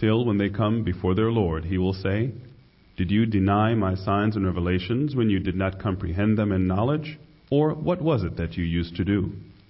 till when they come before their Lord, he will say, "Did you deny my signs and revelations when you did not comprehend them in knowledge? Or what was it that you used to do?"